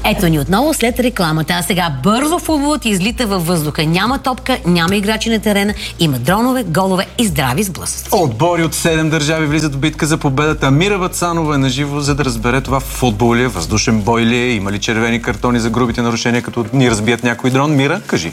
Ето ни отново след рекламата. А сега бързо футболът излита във въздуха. Няма топка, няма играчи на терена, има дронове, голове и здрави сблъсъци. Отбори от 7 държави влизат в битка за победата. Мира Вацанова е наживо, за да разбере това футбол ли е, въздушен бой ли е, има ли червени картони за грубите нарушения, като ни разбият някой дрон. Мира, кажи.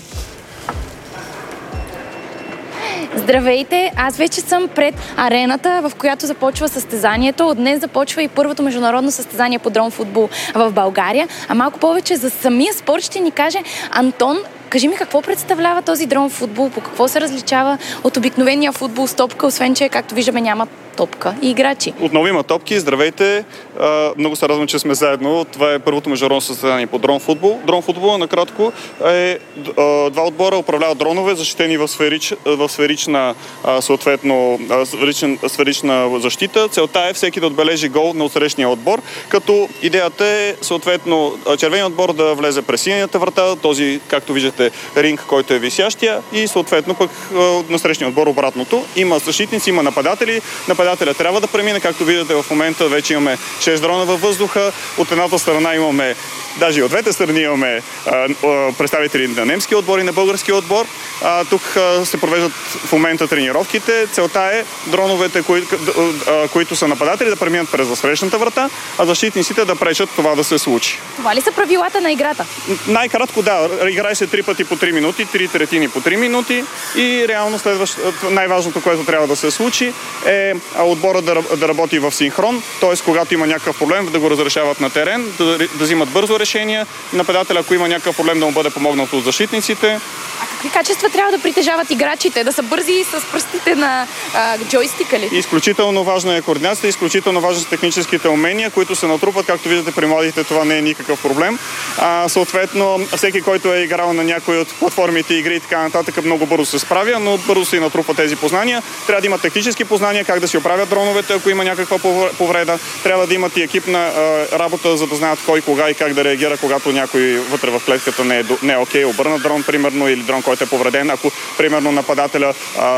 Здравейте! Аз вече съм пред арената, в която започва състезанието. От днес започва и първото международно състезание по дрон футбол в България. А малко повече за самия спорт ще ни каже Антон. Кажи ми, какво представлява този дрон футбол? По какво се различава от обикновения футбол с топка, освен че, както виждаме, няма топка и играчи? Отново има топки. Здравейте! Много се радвам, че сме заедно. Това е първото международно състезание по дрон футбол. Дрон футбол, накратко, е два отбора управляват дронове, защитени в сферична защита. Целта е всеки да отбележи гол на отсрещния отбор, като идеята е съответно червеният отбор да влезе през синята врата, този, както виждате, ринг, който е висящия, и съответно пък на срещния отбор обратното. Има защитници, има нападатели. Нападателя трябва да премине, както виждате в момента вече имаме 6 дрона във въздуха. От едната страна имаме, даже и от двете страни имаме представители на немския отбор и на българския отбор. Тук се провеждат в момента тренировките. Целта е дроновете, които са нападатели, да преминат през засрещната врата, а защитниците да пречат това да се случи. Това ли са правилата на играта? Най-кратко, да. Играе се 3 пъти по 3 минути, 3 третини по 3 минути и реално най-важното, което трябва да се случи, е отбора да работи в синхрон, т.е. когато има някакъв проблем, да го разрешават на терен, да взимат бързо решение. Нападателя, ако има някакъв проблем, да му бъде помогнат от защитниците. А какви качества трябва да притежават играчите? Да са бързи с пръстите на джойстика ли? Изключително важна е координацията, изключително важни са техническите умения, които се натрупват. Както виждате, при младите това не е никакъв проблем. Съответно, всеки, който е играл на някои от платформите игри и така нататък, много бързо се справя, но бързо се натрупва тези познания. Трябва да има технически познания, как да си оправят дроновете, ако има някаква повреда. Трябва да имат и екипна работа, за да знаят кой, кога и как да реагира, когато някой вътре в клетката не е окей, обърнат дрон, примерно, или дрон, който е повреден. Ако, примерно, нападателя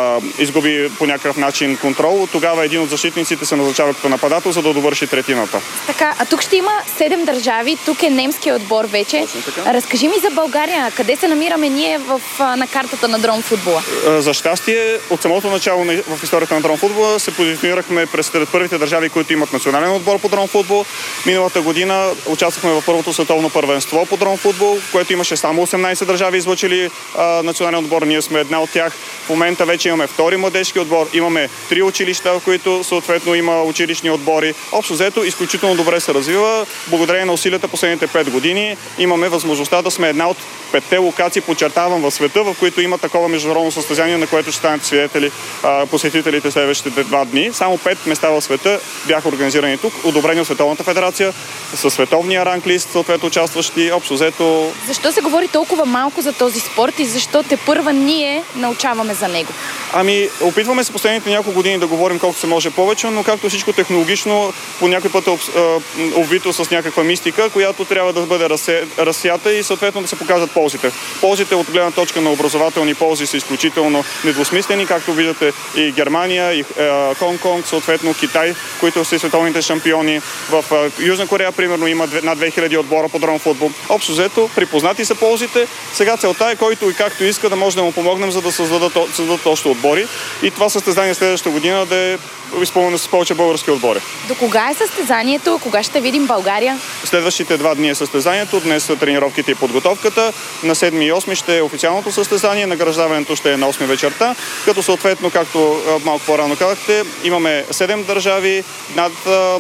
изгуби по някакъв начин контрол, тогава един от защитниците се назначава като нападател, за да довърши третината. Така, а тук ще има 7 държави. Тук е немския отбор вече. Разкажи ми за България. Къде се намираме ние на картата на дрон футбола? За щастие, от самото начало в историята на дрон футбола се позиционирахме през първите държави, които имат национален отбор по дрон футбол. Миналата година участвахме в първото световно първенство по дрон футбол, в което имаше само 18 държави излъчили национален отбор. Ние сме една от тях. В момента вече имаме втори младежки отбор. Имаме 3 училища, в които съответно има училищни отбори. Общо взето изключително добре се развива. Благодарение на усилията последните 5 години имаме възможността да сме една от 5-те локации, подчертавам, в света, в които има такова международно състезание, на което ще станат свидетели посетителите следващите 2 дни. Само 5 места в света бяха организирани тук, одобрени от Световната федерация, със световния ранглист, съответно участващи. Общо взето. Защо се говори толкова малко за този спорт и защо тепърва ние научаваме за него? Опитваме се последните няколко години да говорим колкото се може повече, но както всичко технологично, по някой път е обвито с някаква мистика, която трябва да бъде разсята и съответно да се покажат ползите. Ползите от гледна точка на образователни ползи са изключително недвусмислени, както виждате и Германия, и Хонг-Конг, съответно Китай, които са световните шампиони. В Южна Корея, примерно, има над 2000 отбора по дрон футбол. Общо взето, припознати са ползите. Сега целта е, който и както иска, да може да му помогнем, за да създадат още отбори. И това състезание следващата година да е изпълнено с повече български отбори. До кога е състезанието? Кога ще видим България? Следващите 2 дни е състезанието. Днес са тренировките и подготовката. На 7 и 8 ще е официалното състезание. Награждаването ще е на 8 вечерта. Като съответно, както малко по-рано казахте, имаме 7 държави, над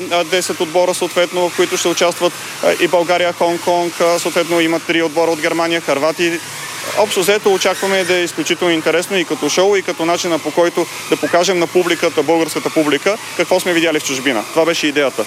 10 отбора, съответно, в които ще участват и България, Хонг-Конг, съответно има 3 отбора от Германия, Хърватия. Общо взето очакваме да е изключително интересно и като шоу, и като начина, по който да покажем на публиката, българската публика, какво сме видяли в чужбина. Това беше идеята.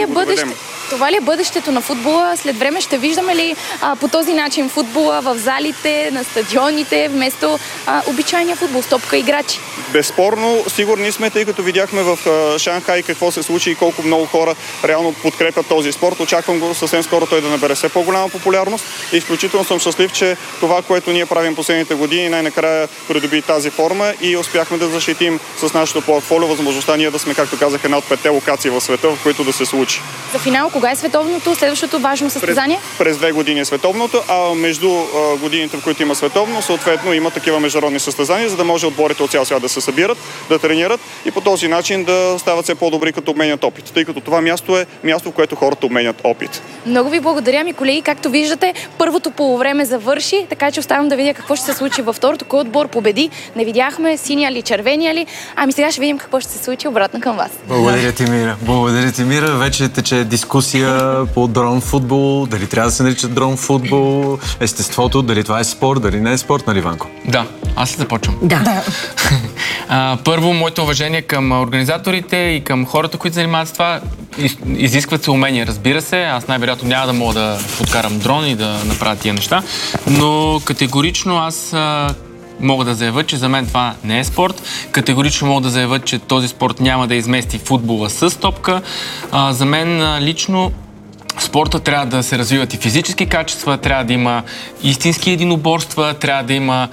Това ли е бъдещето на футбола? След време ще виждаме ли по този начин футбола в залите, на стадионите, вместо обичайния футбол с топка играчи? Безспорно, сигурни сме, тъй като видяхме в Шанхай какво се случи и колко много хора реално подкрепят този спорт. Очаквам го съвсем скоро той да набере все по-голяма популярност. И изключително съм щастлив, че това, което което ние правим последните години, най-накрая придоби тази форма и успяхме да защитим с нашото портфолио възможността ние да сме, както казах, една от 5-те локации в света, в които да се случи. За финал, кога е световното, следващото важно състезание? През 2 години е световното, а между годините, в които има световно, съответно има такива международни състезания, за да може отборите от цял свят да се събират, да тренират и по този начин да стават все по-добри, като обменят опит. Тъй като това място е място, в което хората обменят опит. Много ви благодаря, ми колеги. Както виждате, първото полувреме завърши, така че оставам да видя какво ще се случи във второто, кой отбор победи. Не видяхме синия ли, червения ли. Ами сега ще видим какво ще се случи обратно към вас. Благодаря ти, Мира. Благодаря ти, Мира. Вече тече дискусия по дрон футбол, дали трябва да се нарича дрон футбол, естеството, дали това е спорт, дали не е спорт, нали, Ванко? Да, аз ли започвам? Да. Първо, моето уважение към организаторите и към хората, които занимават с това. Изискват се умения, разбира се. Аз най-вероятно няма да мога да подкарам дрон и да направя тия неща, но категорично аз мога да заявя, че за мен това не е спорт. Категорично мога да заявя, че този спорт няма да измести футбола с топка. За мен лично спорта трябва да се развиват и физически качества, трябва да има истински единоборства, трябва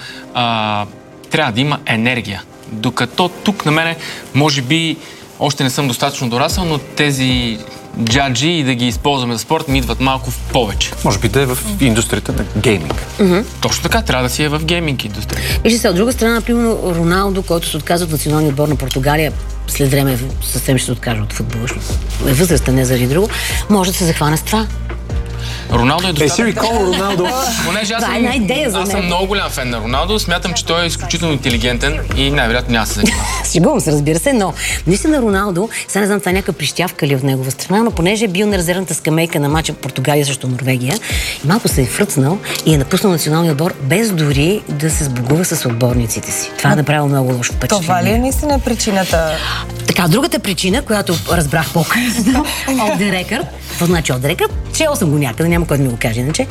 да има енергия. Докато тук на мене, може би, още не съм достатъчно дорасъл, но тези джаджи и да ги използваме за спорт ми идват малко в повече. Може би да е в индустрията на гейминг. Точно така, трябва да си е в гейминг индустрията. Вижте се, от друга страна, примерно Роналдо, който се отказва от националния отбор на Португалия, след време съвсем ще се откаже от футбола, е възрастен, не заради друго, може да се захване с това. Роналдо е достатъчно... Роналдо. Понеже аз Това е една идея за съм него. много голям фен на Роналдо, смятам, че той е изключително интелигентен и най-вероятно няма да се занимава. Шегувам се, разбира се, но наистина Роналдо, сега не знам, това е някаква прищявка ли от негова страна, но понеже е бил на резервната скамейка на мача Португалия срещу Норвегия, и малко се е фръцнал и е напуснал националния отбор, без дори да се сбогува с отборниците си. Това е направило много лошо впечатление. Това ли е наистина причината? Така, другата причина, която разбрах по-късно, от the record, какво значи от the record? Чела съм го някъде, няма кой да ми го каже, иначе.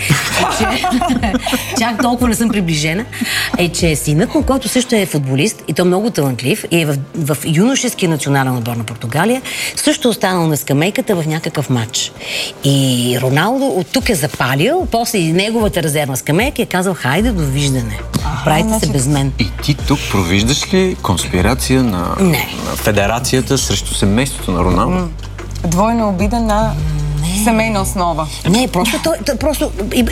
Чак толкова не съм приближена. Е, че синът му, който също е футболист, и то много талантлив, и е в юношеския национален отбор на Португалия, също останал на скамейката в някакъв матч. И Роналдо от тук е запалил, после и неговата резервна скамейка е казал: хайде, довиждане. Правите се без мен. И ти тук провиждаш ли конспирация на федерацията срещу семейството на Роналдо? Двойна обида на семейна основа. Не, просто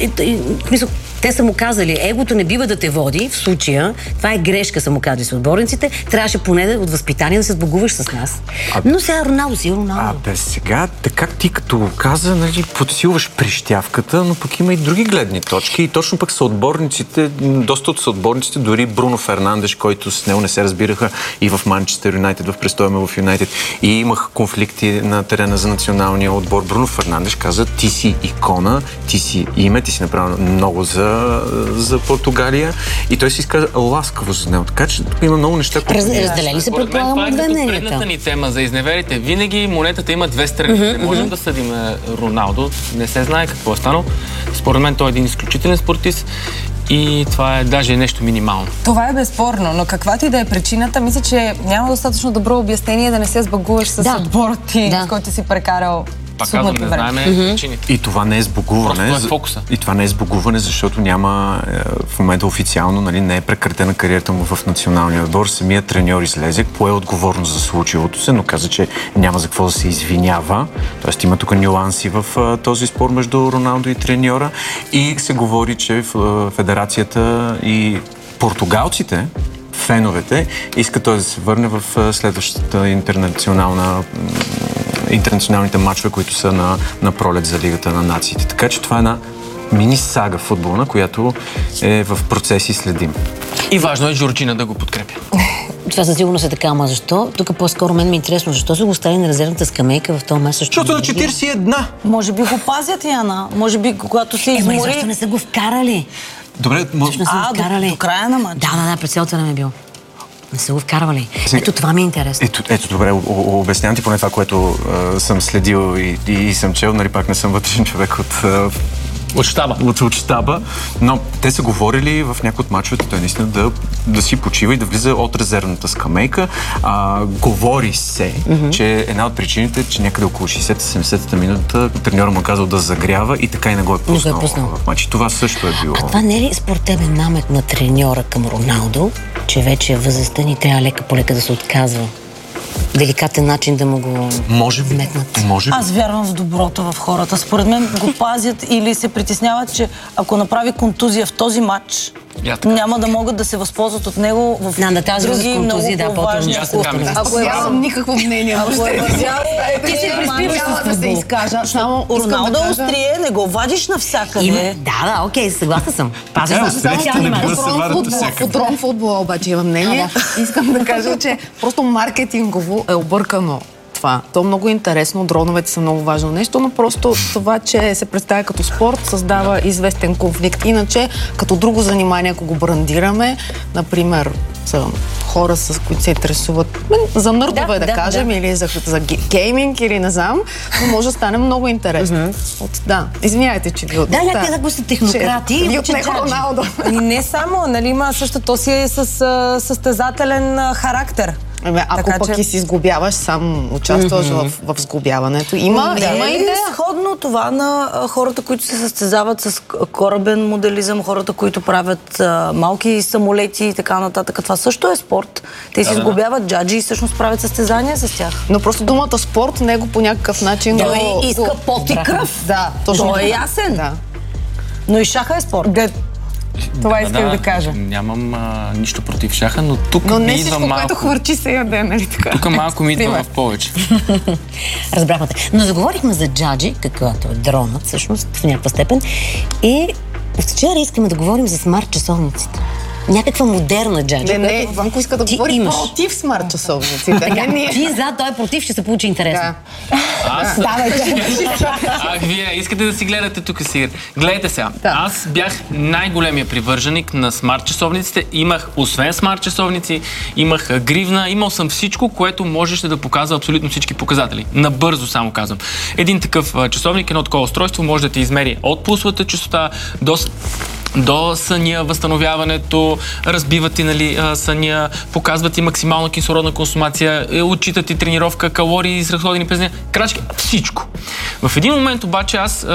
те са му казали, егото не бива да те води, в случая, това е грешка, са му казали с отборниците, трябваше поне от възпитание да се сбогуваш с нас. Но сега Роналдо си е Роналдо. Сега, така ти като го каза, нали, подсилваш прищявката, но пък има и други гледни точки и точно пък са отборниците, доста от съотборниците, дори Бруно Фернандеш, който с него не се разбираха и в Манчестър Юнайтед, в престоя му в Юнайтед, и имах конфликти на терена за националния отбор. Бруно Фернандеш каза: ти си икона, ти си име, ти си направил много за Португалия, и той си изказа ласкаво за него. Така че тук има много неща, които... Разделени се, предполагам, от две мненията. Предната ни тема за изневерите. Винаги монетата има две страни. Не можем да съдим Роналдо. Не се знае какво е станало. Според мен той е един изключителен спортист и това е даже нещо минимално. Това е безспорно, но каквато и да е причината, мисля, че няма достатъчно добро обяснение да не се сбогуваш с отбора ти, с който си прекарал. Пак казвам, не знаем причините. И това не е сбогуване. Просто е фокуса. И това не е сбогуване, защото няма в момента официално, нали, не е прекратена кариерата му в националния отбор. Самият треньор излезе, пое отговорност за случилото се, но каза, че няма за какво да се извинява. Тоест има тук нюанси в този спор между Роналдо и треньора. И се говори, че в федерацията и португалците, феновете, искат той да се върне в следващата интернационалните матчове, които са на пролет за Лигата на нациите. Така че това е една мини сага футболна, която е в процес и следим. И важно е Жорджина да го подкрепя. Това със сигурност е така, ама защо? Тук по-скоро мен ми е интересно, защо се го остави на резервната скамейка в този месец? Защото на 41! Може би го пазят, Яна. Може би, когато се измори... Защо не са го вкарали? Добре, до края на матча. Да, през цялото време е било. Не са го вкарвали. Ето това ми е интересно. Ето добре, обяснявам ти поне това, което съм следил и съм чел, нали, пак не съм вътрешен човек от От щаба, но те са говорили в някои от мачовете той наистина да си почива и да влиза от резервната скамейка. Говори се, че една от причините, че някъде около 60-70-та минута треньора му казал да загрява и така и не го е пуснал в матч. Това също е било. А това не е ли според тебе намек на треньора към Роналдо, че вече е възрастен и трябва лека по лека да се отказва? Деликатен начин да му го вметнат. Аз вярвам в доброто в хората. Според мен го пазят или се притесняват, че ако направи контузия в този матч, няма да могат да се възползват от него в други много по-важни. Ако нямам никакво мнение. Ти се приспиваш да се изкажа. Само Роналдо острие, не го вадиш навсякъде. Да, окей, съгласна съм. В дрон футбола обаче имам мнение. Искам да кажа, че просто маркетингово е объркано това. То е много интересно, дроновете са много важно нещо, но просто това, че се представя като спорт, създава известен конфликт. Иначе, като друго занимание, ако го брандираме, например, за хора, с които се интересуват за нърдове, да кажем, или за гейминг, или не знам, но може да стане много интересно. Извиняйте, че ви отнех. някакви са технократи. Ви отнех Роналдо. Не само, нали, има същото си е с състезателен характер. Ако пък и си сглобяваш, сам участваш в сглобяването. Има идея. Сходно това на хората, които се състезават с корабен моделизъм, хората, които правят малки самолети и така нататък. Това също е спорт. Те си сглобяват джаджи и всъщност правят състезания с тях. Но просто думата спорт него по някакъв начин иска пот и кръв. Да, точно. Той е ясен. Но и шаха е спорт. Това искам да кажа. Нямам нищо против шаха, но тук но ми не идва всичко, малко. което хвърчи се яде, нали така? Тук малко ми идва в повече. Разбрахме те. Но заговорихме за джаджи, каквато е дронът, всъщност, в някаква степен. И вчера искаме да говорим за смарт часовниците. Някаква модерна джаджа. Не, Ванко иска да говори против смарт часовниците. Ти за, той против, ще се получи интересно. Вие искате да си гледате тук сега. Гледайте сега. Аз бях най-големия привърженик на смарт часовниците. Имах, освен смарт часовници, имах гривна, имал съм всичко, което можеше да показва абсолютно всички показатели. Набързо само казвам. Един такъв часовник, едно такова устройство може да ти измери от пулсовата честота до съня, възстановяването, разбиват ти, нали, съня, показват ти максимална кислородна консумация, отчитат ти тренировка, калории, изразходени през деня, крачки, всичко. В един момент обаче аз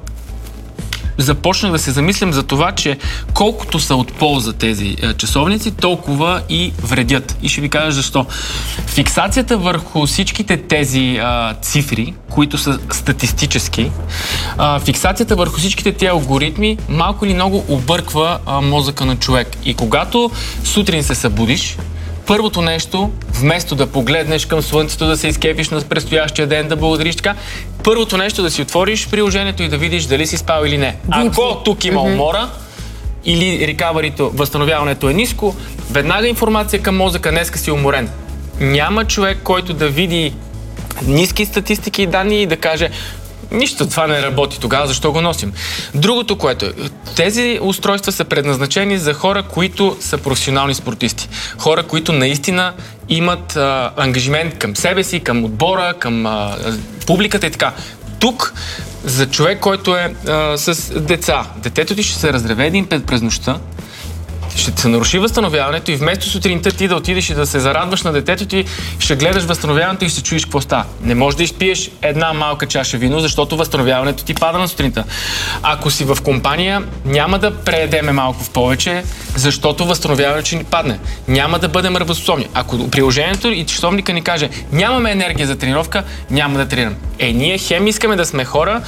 започнах да се замислям за това, че колкото са от полза тези часовници, толкова и вредят. И ще ви кажа защо. Фиксацията върху всичките тези цифри, които са статистически, фиксацията върху всичките тези алгоритми малко или много обърква мозъка на човек. И когато сутрин се събудиш, първото нещо, вместо да погледнеш към слънцето, да се изкефиш на предстоящия ден, да благодариш така, първото нещо да си отвориш приложението и да видиш дали си спал или не. Ако тук има умора или рекаварито, възстановяването е ниско, веднага информация към мозъка, днеска си уморен. Няма човек, който да види ниски статистики и данни и да каже: нищо, това не работи тогава, защо го носим? Другото, което е, тези устройства са предназначени за хора, които са професионални спортисти. Хора, които наистина имат ангажимент към себе си, към отбора, към публиката и така. Тук, за човек, който е с деца, детето ти ще се разреве един път през нощта, ще се наруши възстановяването и вместо сутринта ти да отидеш и да се зарадваш на детето ти, ще гледаш възстановяването и ще чуеш какво става. Не можеш да изпиеш една малка чаша вино, защото възстановяването ти пада на сутринта. Ако си в компания, няма да преедеме малко в повече, защото възстановяването ще ни падне. Няма да бъдем работоспособни. Ако приложението и часовника ни каже: нямаме енергия за тренировка, няма да тренирам. Ние хем искаме да сме хора,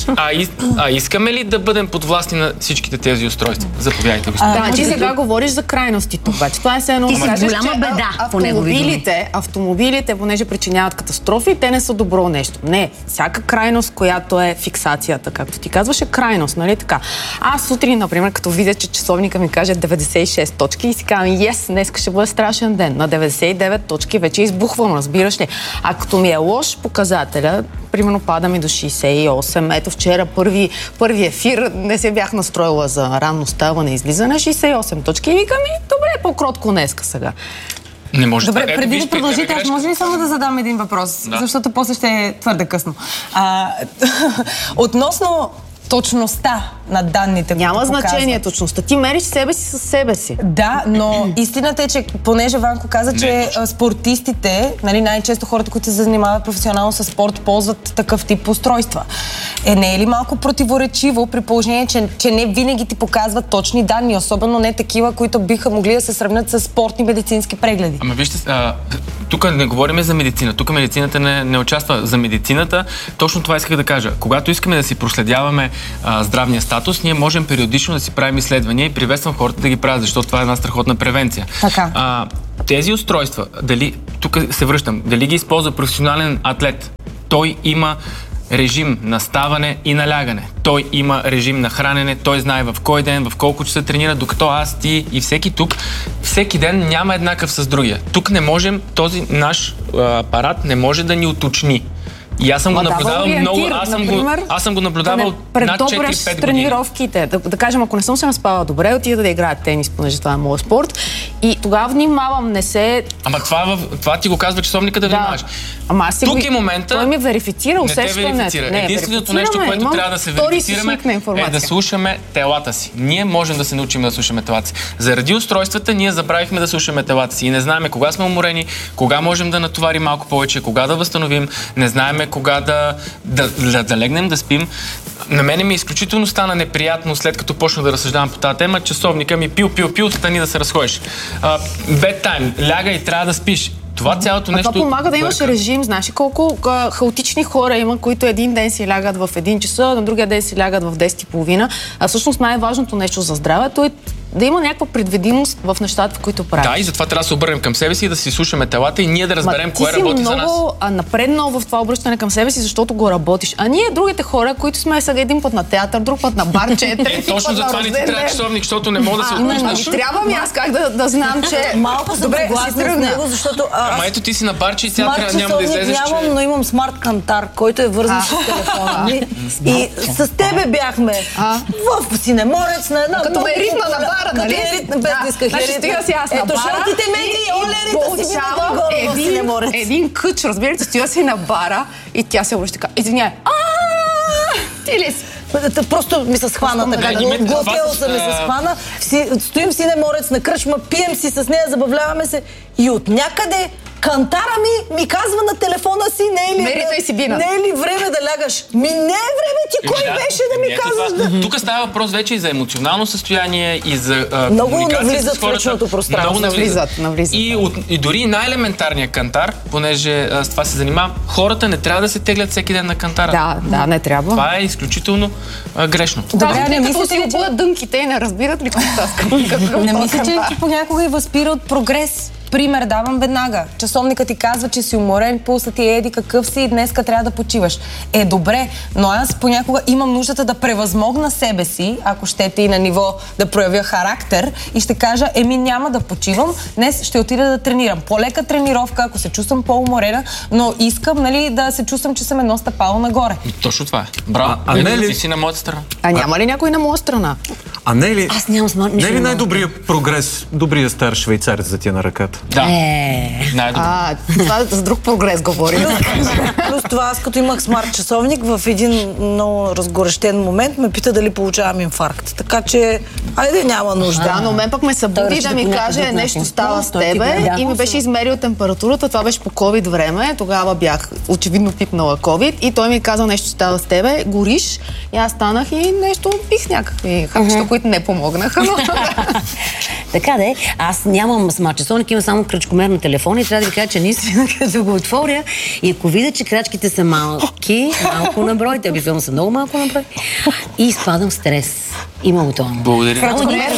а искаме ли да бъдем подвластни на всичките тези устройства? Заповядайте, господин. Ти сега говориш за крайностите обаче. Това е все едно да кажеш, че автомобилите, понеже причиняват катастрофи, те не са добро нещо. Не, всяка крайност, която е фиксацията, както ти казваш, е крайност, нали така? Аз сутрин, например, като видя, че часовника ми каже 96 точки и си казвам: днес ще бъде страшен ден. На 99 точки вече избухвам, разбираш ли? А като ми е лош показателя, примерно пада ми до 68. Ето вчера първи ефир, не се бях настроила за ранно ставане и излизане, 68 точки и викам: добре, по-кротко днеска сега. Не може. Добре, преди да продължите, аз може ли само да задам един въпрос? Да. Защото после ще е твърде късно. Относно точността на данните. Няма значение точността. Ти мериш себе си със себе си. Да, но истината е, че понеже Ванко каза, че спортистите, нали, най-често хората, които се занимават професионално с спорт, ползват такъв тип устройства. Не е ли малко противоречиво при положение, че не винаги ти показват точни данни, особено не такива, които биха могли да се сравнят с спортни медицински прегледи? Ама вижте, тук не говорим за медицина. Тук медицината не участва. За медицината точно това исках да кажа. Когато искаме да си проследяваме здравния статус, ние можем периодично да си правим изследвания и приветствам хората да ги правят, защото това е една страхотна превенция. Така. Тези устройства, тук се връщам, дали ги използва професионален атлет, той има режим на ставане и налягане. Той има режим на хранене, той знае в кой ден, в колко часа тренира, докато аз, ти и всеки тук, всеки ден няма еднакъв с другия. Тук не можем, този наш апарат не може да ни уточни. И аз съм го наблюдавал много, аз съм го наблюдавал над 4-5 години. Тренировките. Да кажем, ако не съм се наспала добре, отида да играя тенис, понеже това е моят спорт. И тогава внимавам, не се... Ама това ти го казва часовника да внимаваш. Ама аз тук е момента... Той ми верифицира усещането. Единственото нещо, което трябва да се верифицираме, е да слушаме телата си. Ние можем да се научим да слушаме телата си. Заради устройствата ние забравихме да слушаме телата си и не знаем кога сме уморени, кога можем да натоварим малко повече, кога да възстановим, не знаем кога да легнем, да спим. На мене ми изключително стана неприятно, след като почна да разсъждавам по тази тема, часовника ми пил, стани да се разходиш. Bedtime, ляга и трябва да спиш. Това цялото нещо... Това помага да имаш режим. Знаеш колко хаотични хора има, които един ден си лягат в 1 часа, на другия ден си лягат в 10:30. А всъщност най-важното нещо за здравето е да има някаква предвидимост в нещата, в които правиш. Да, и затова трябва да се обърнем към себе си и да си слушаме телата и ние да разберем кое работи за нас. Ти си много напреднал в това обръщане към себе си, защото го работиш. А ние, другите хора, които сме сега един път на театър, друг път на барче, точно за това не ти трябва часовник, защото не мога да се отпуснеш. Трябва ми аз как да знам, че малко съм съгласна с него, защото Ама ето ти си на барче и сега няма да излезеш, нямам, но имам смарт кантар, който е вързан с телефона ми. И с тебе бяхме в Синеморец на една... Като ме ритна на бара, нали? Без да исках я ритна. Ето шортите медии, олерите си минава горе в Синеморец. Един къч, разбирате, стоя си на бара и тя се обръща така, извиняй, ти ли си? Просто ми се схвана така, глотелоса ми се схвана. Стоим в Синеморец на кръчма, пием си с нея, забавляваме се и от някъде кантара ми казва на телефона си, не е ли време да лягаш? Не е време, ти кой беше да ми казваш? Тук става въпрос вече и за емоционално състояние, и за много навлизат в личното пространство. Много навлизат. И дори най-елементарният кантар, понеже с това се занимавам, хората не трябва да се теглят всеки ден на кантара. Да, не трябва. Това е изключително грешно. Добре, не мислите, че бъдат дънките и не разбират ли какво? Не мисля, че понякога и възпира от прогрес. Пример давам веднага. Часовникът ти казва, че си уморен, пулсът ти еди какъв си и днеска трябва да почиваш. Добре, но аз понякога имам нуждата да превъзмогна себе си, ако щете и на ниво да проявя характер и ще кажа, няма да почивам, днес ще отида да тренирам. По-лека тренировка, ако се чувствам по-уморена, но искам, да се чувствам, че съм едно стъпало нагоре. Точно това е. Браво. Ти си на моята страна. Няма ли някой на моя страна? Не е ли? Аз нямам смарт. Не е ли най-добрият прогрес, добрият стар швейцарец за тия на ръката? Да. Най-добре. Това за друг прогрес говорим. Плюс това, аз като имах смарт часовник, в един много разгорещен момент ме пита дали получавам инфаркт. Така че, айде, няма нужда. Но мен пък ме събуди да ми каже нещо става с тебе и ми беше измерил температурата. Това беше по COVID време. Тогава бях очевидно пипнала COVID и той ми каза нещо става с тебе, гориш. И аз станах и нещо пих някакви хапчета, които не помогнаха. Така де, аз нямам смарт часовник, имам само крачкомер на телефона и трябва да ви кажа, че наистина като го отворя и ако видя, че крачките са малки, малко на брой, те обикновено са много малко на брой, и изпадам в стрес. Има това. Благодаря.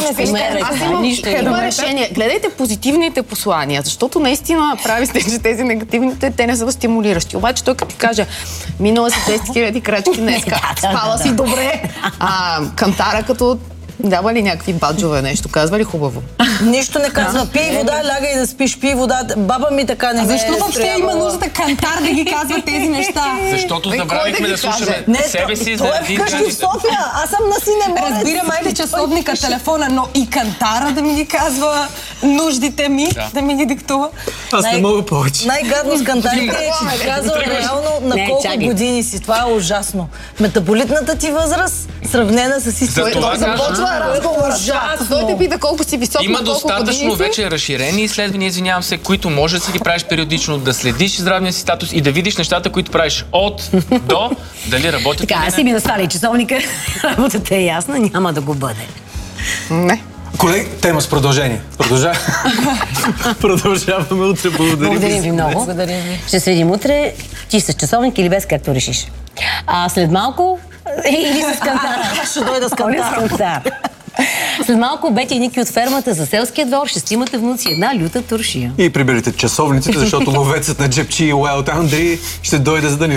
Има решение. Гледайте позитивните послания, защото наистина прави сте, че тези негативните, те не са стимулиращи. Обаче той като ти каже, минала си 10 000 крачки днеска, спала си добре, кантара като дава ли някакви баджове нещо? Казва ли хубаво? Нищо не казва. Пий вода, лягай да спиш, пий вода. Баба ми така не ме е защо въобще има нужда кантар да ги казва тези неща? Защото забравихме да слушаме себе си заради вкъщи в София. Аз съм на Синеморец. Разбирам, айде часовника, телефона, но и кантара да ми ги казва нуждите ми, да ми ги диктува. Аз не мога повече. Най-гадно с кантарите е, че ти казва реално на колко години си. Това е ужасно. Метаболитната ти възраст, сравнена с историята. Започва разговор. Ужасно. Той те пита колко си висок, има достатъчно вече разширени изследвания, извинявам се, които може да си ги правиш периодично, да следиш здравния си статус и да видиш нещата, които правиш от до, дали работят. Така, аз си ми насваля часовника, работата е ясна, няма да го бъде. Не. Колеги, тема с продължение. Продължаваме утре. Благодарим ви много. Ще се видим утре. Ти с часовник или без, както решиш. А след малко... Или с кантар. Ще дойда с кантар. След малко Бети и Ники от фермата за селския двор, 6 внуци, една люта туршия. И приберете часовниците, защото ловецът на джепчи Уайлд Андри ще дойде за да ни